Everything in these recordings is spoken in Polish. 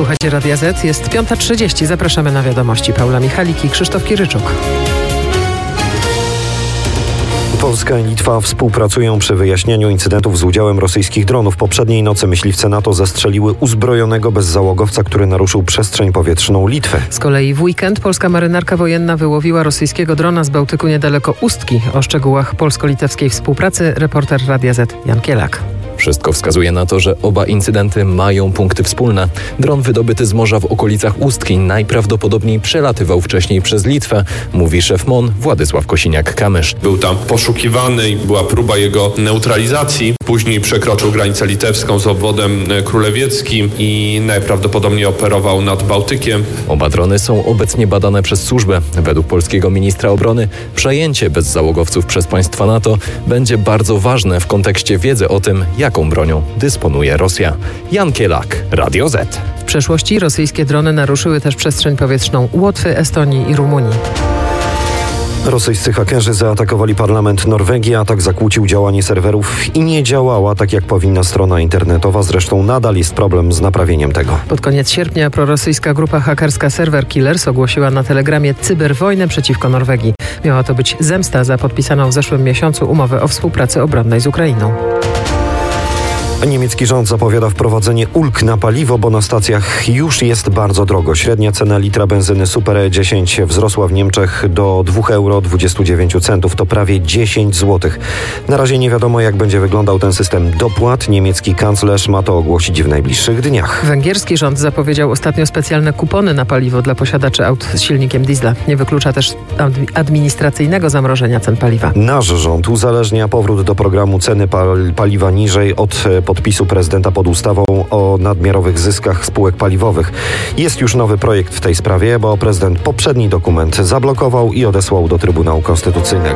Słuchajcie Radia Z, jest 5:30. Zapraszamy na wiadomości. Paula Michalik i Krzysztof Kiryczuk. Polska i Litwa współpracują przy wyjaśnianiu incydentów z udziałem rosyjskich dronów. Poprzedniej nocy myśliwce NATO zastrzeliły uzbrojonego bezzałogowca, który naruszył przestrzeń powietrzną Litwy. Z kolei w weekend polska marynarka wojenna wyłowiła rosyjskiego drona z Bałtyku niedaleko Ustki. O szczegółach polsko-litewskiej współpracy reporter Radia Z Jan Kielak. Wszystko wskazuje na to, że oba incydenty mają punkty wspólne. Dron wydobyty z morza w okolicach Ustki najprawdopodobniej przelatywał wcześniej przez Litwę, mówi szef MON Władysław Kosiniak-Kamysz. Był tam poszukiwany i była próba jego neutralizacji. Później przekroczył granicę litewską z obwodem królewieckim i najprawdopodobniej operował nad Bałtykiem. Oba drony są obecnie badane przez służbę. Według polskiego ministra obrony przejęcie bezzałogowców przez państwa NATO będzie bardzo ważne w kontekście wiedzy o tym, jaką bronią dysponuje Rosja. Jan Kielak, Radio Z. W przeszłości rosyjskie drony naruszyły też przestrzeń powietrzną Łotwy, Estonii i Rumunii. Rosyjscy hakerzy zaatakowali parlament Norwegii. Atak zakłócił działanie serwerów i nie działała tak jak powinna strona internetowa. Zresztą nadal jest problem z naprawieniem tego. Pod koniec sierpnia prorosyjska grupa hakerska Server Killers ogłosiła na Telegramie cyberwojnę przeciwko Norwegii. Miała to być zemsta za podpisaną w zeszłym miesiącu umowę o współpracy obronnej z Ukrainą. Niemiecki rząd zapowiada wprowadzenie ulg na paliwo, bo na stacjach już jest bardzo drogo. Średnia cena litra benzyny Super E10 wzrosła w Niemczech do 2,29 euro. To prawie 10 zł. Na razie nie wiadomo, jak będzie wyglądał ten system dopłat. Niemiecki kanclerz ma to ogłosić w najbliższych dniach. Węgierski rząd zapowiedział ostatnio specjalne kupony na paliwo dla posiadaczy aut z silnikiem diesla. Nie wyklucza też administracyjnego zamrożenia cen paliwa. Nasz rząd uzależnia powrót do programu ceny paliwa niżej od podpisu prezydenta pod ustawą o nadmiarowych zyskach spółek paliwowych. Jest już nowy projekt w tej sprawie, bo prezydent poprzedni dokument zablokował i odesłał do Trybunału Konstytucyjnego.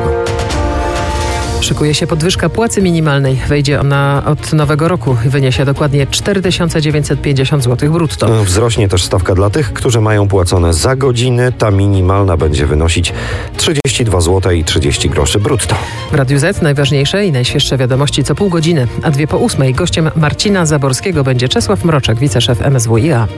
Szykuje się podwyżka płacy minimalnej. Wejdzie ona od nowego roku i wyniesie dokładnie 4950 zł brutto. Wzrośnie też stawka dla tych, którzy mają płacone za godziny. Ta minimalna będzie wynosić 32 zł i 30 groszy brutto. W Radiu Z najważniejsze i najświeższe wiadomości co pół godziny, a 7:02 gościem Marcina Zaborskiego będzie Czesław Mroczek, wiceszef MSWiA.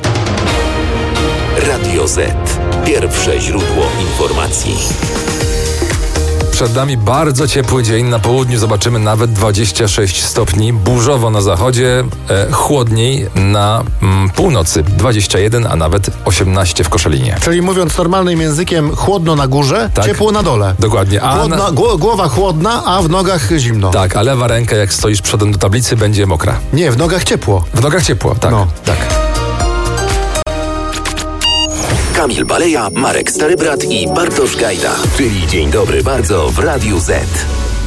Radio Z. Pierwsze źródło informacji. Przed nami bardzo ciepły dzień. Na południu zobaczymy nawet 26 stopni. Burzowo na zachodzie, chłodniej na północy. 21, a nawet 18 w Koszalinie. Czyli mówiąc normalnym językiem, chłodno na górze, tak, ciepło na dole. Dokładnie. Głowa chłodna, a w nogach zimno. Tak, a lewa ręka, jak stoisz przodem do tablicy, będzie mokra. Nie, w nogach ciepło. W nogach ciepło, tak. No. Tak. Kamil Baleja, Marek Starybrat i Bartosz Gajda. Czyli Dzień Dobry Bardzo w Radiu Z.